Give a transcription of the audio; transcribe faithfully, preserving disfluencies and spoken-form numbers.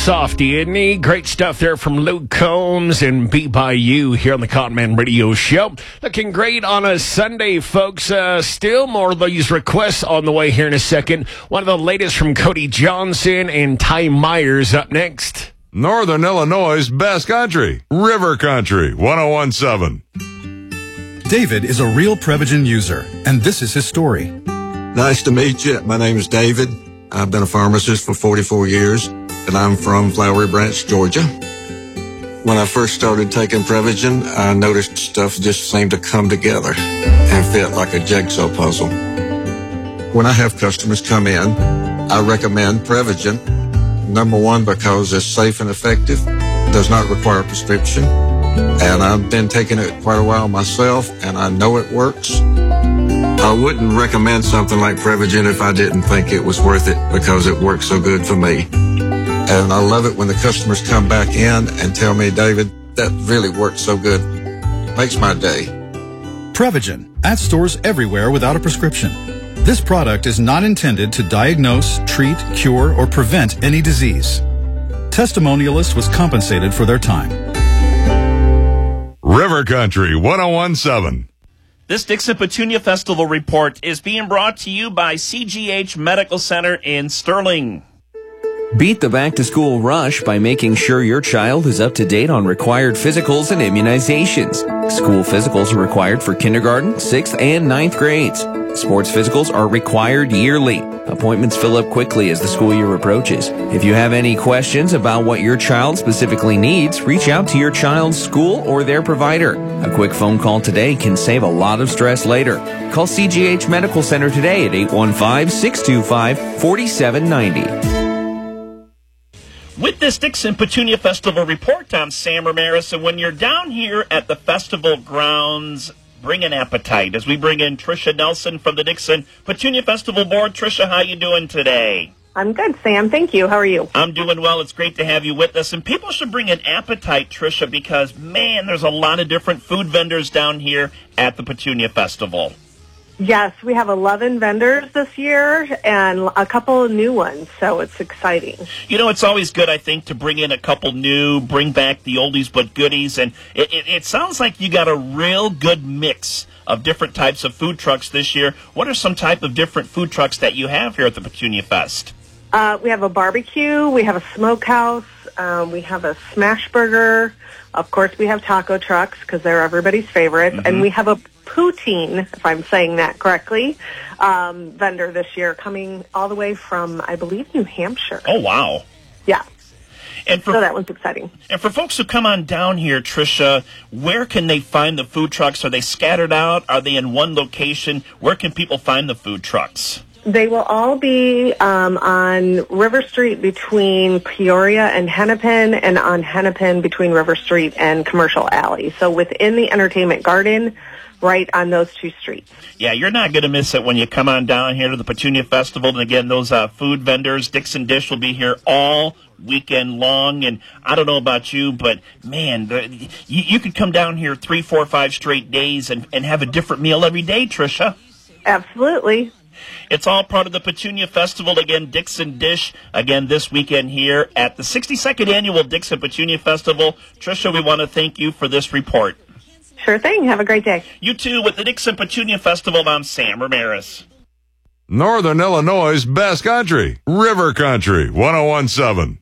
Softy, isn't he? Great stuff there from Luke Combs and Be By You here on the Cotton Man Radio Show. Looking great on a Sunday, folks. Uh, still more of these requests on the way here in a second. One of the latest from Cody Johnson and Ty Myers up next. Northern Illinois' best country, River Country, one oh one point seven. David is a real Prevagen user, and this is his story. Nice to meet you. My name is David. I've been a pharmacist for forty-four years, and I'm from Flowery Branch, Georgia. When I first started taking Prevagen, I noticed stuff just seemed to come together and fit like a jigsaw puzzle. When I have customers come in, I recommend Prevagen. Number one, because it's safe and effective, does not require a prescription, and I've been taking it quite a while myself, and I know it works. I wouldn't recommend something like Prevagen if I didn't think it was worth it because it works so good for me. And I love it when the customers come back in and tell me, David, that really worked so good. Makes my day. Prevagen, at stores everywhere without a prescription. This product is not intended to diagnose, treat, cure, or prevent any disease. Testimonialist was compensated for their time. River Country, one oh one point seven. This Dixon Petunia Festival report is being brought to you by C G H Medical Center in Sterling. Beat the back-to-school rush by making sure your child is up to date on required physicals and immunizations. School physicals are required for kindergarten, sixth, and ninth grades. Sports physicals are required yearly. Appointments fill up quickly as the school year approaches. If you have any questions about what your child specifically needs, reach out to your child's school or their provider. A quick phone call today can save a lot of stress later. Call C G H Medical Center today at eight one five, six two five, four seven nine zero. With this Dixon Petunia Festival report, I'm Sam Ramirez, and when you're down here at the festival grounds, bring an appetite as we bring in Tricia Nelson from the Dixon Petunia Festival Board. Tricia, how you doing today? I'm good, Sam. Thank you. How are you? I'm doing well. It's great to have you with us. And people should bring an appetite, Tricia, because, man, there's a lot of different food vendors down here at the Petunia Festival. Yes, we have eleven vendors this year and a couple of new ones, so it's exciting. You know, it's always good, I think, to bring in a couple new, bring back the oldies but goodies, and it, it, it sounds like you got a real good mix of different types of food trucks this year. What are some type of different food trucks that you have here at the Petunia Fest? Uh, we have a barbecue, we have a smokehouse, um, we have a smash burger. Of course, we have taco trucks because they're everybody's favorites, mm-hmm. and we have a poutine, if I'm saying that correctly, um, vendor this year coming all the way from, I believe, New Hampshire. Oh, wow. Yeah. And for, so that was exciting. And for folks who come on down here, Tricia, where can they find the food trucks? Are they scattered out? Are they in one location? Where can people find the food trucks? They will all be um, on River Street between Peoria and Hennepin, and on Hennepin between River Street and Commercial Alley. So within the entertainment garden, right on those two streets. Yeah, you're not going to miss it when you come on down here to the Petunia Festival. And again, those uh, food vendors, Dixon Dish, will be here all weekend long. And I don't know about you, but man, the, you, you could come down here three, four, five straight days and, and have a different meal every day, Tricia. Absolutely. It's all part of the Petunia Festival. Again, Dixon Dish, again, this weekend here at the sixty-second Annual Dixon Petunia Festival. Tricia, we want to thank you for this report. Sure thing. Have a great day. You too. With the Dixon Petunia Festival, I'm Sam Ramirez. Northern Illinois' best country, River Country, one oh one point seven.